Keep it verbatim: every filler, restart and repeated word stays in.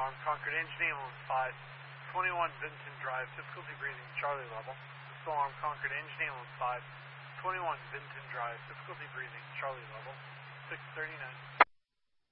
alarm, Concord Engine Ambulance five, twenty-one Vinton Drive, difficulty breathing, Charlie level. Pistol alarm, Concord Engine Ambulance five, twenty-one Vinton Drive, difficulty breathing, Charlie level, six thirty-nine.